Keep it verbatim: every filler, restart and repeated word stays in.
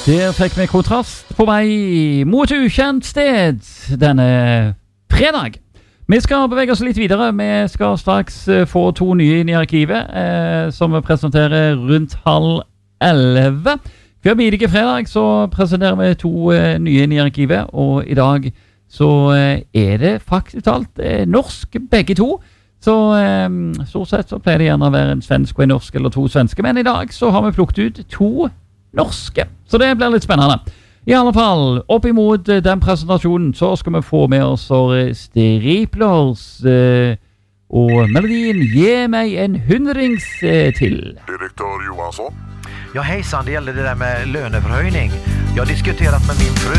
Der fikk vi kontrast på vei mot ukjent sted denne fredag. Vi skal bevege oss litt videre. Vi skal straks få to nye inn i arkivet, eh, som vi presenterer rundt halv elleve. Hver bidige fredag så presenterer vi to eh, nye inn i arkivet, og i dag så eh, er det faktisk talt eh, norsk begge to. Så eh, stort sett så pleier det gjerne å være en svensk og en norsk, eller to svenske, men i dag så har vi plukket ut to norske. Så det blir litt spennende. I alle fall, opp imot uh, den presentasjonen så skal vi få med oss uh, Striplers uh, og melodien Ge meg en hundrings uh, til. Direktör Johansson. Ja, hejsan, det gäller det där med löneförhöjning. Jag har diskuterat med min fru.